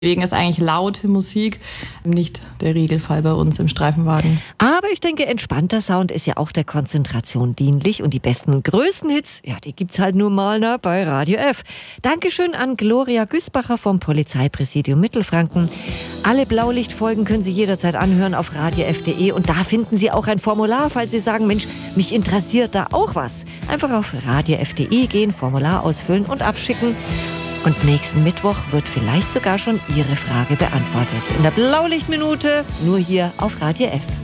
Deswegen ist eigentlich laute Musik nicht der Regelfall bei uns im Streifenwagen. Aber ich denke, entspannter Sound ist ja auch der Konzentration dienlich. Und die besten und größten Hits, ja, die gibt's halt nur mal bei Radio F. Dankeschön an Gloria Güßbacher vom Polizeipräsidium Mittelfranken. Alle Blaulichtfolgen können Sie jederzeit anhören auf radiof.de. Und da finden Sie auch ein Formular, falls Sie sagen, Mensch, mich interessiert da auch was. Einfach auf radiof.de gehen, Formular ausfüllen und abschicken. Und nächsten Mittwoch wird vielleicht sogar schon Ihre Frage beantwortet. In der Blaulichtminute, nur hier auf Radio F.